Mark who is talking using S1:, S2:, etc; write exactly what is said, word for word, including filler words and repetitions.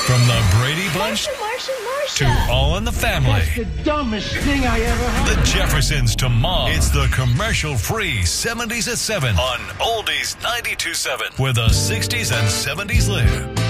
S1: From the Brady Bunch
S2: Marsha, Marsha,
S1: to All in the Family.
S3: That's the dumbest thing I ever heard.
S1: The Jeffersons to Mom. It's the commercial-free seventies at seven on Oldies ninety-two point seven, where the sixties and seventies live.